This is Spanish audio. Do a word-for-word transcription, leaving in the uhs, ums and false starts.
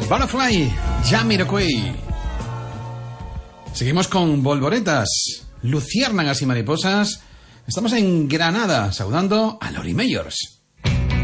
Butterfly, Jamiroquai. Seguimos con Volvoretas, Luciérnagas y Mariposas. Estamos en Granada, saludando a Lori Meyers.